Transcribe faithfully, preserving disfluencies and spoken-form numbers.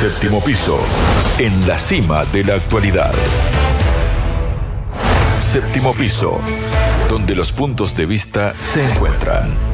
Séptimo piso, en la cima de la actualidad. Séptimo piso, donde los puntos de vista se encuentran.